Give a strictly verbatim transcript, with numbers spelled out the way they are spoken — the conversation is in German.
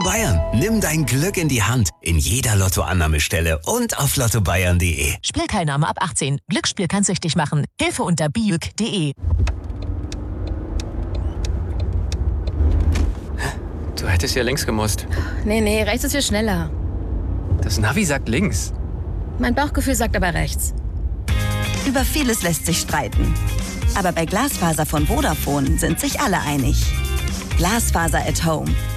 Bayern. Nimm dein Glück in die Hand. In jeder Lottoannahmestelle und auf lotto bayern punkt de. Spielteilnahme ab achtzehn. Glücksspiel kann süchtig machen. Hilfe unter biüg punkt de. Du hättest ja links gemusst. Nee, nee, rechts ist viel schneller. Das Navi sagt links. Mein Bauchgefühl sagt aber rechts. Über vieles lässt sich streiten. Aber bei Glasfaser von Vodafone sind sich alle einig. Glasfaser at Home.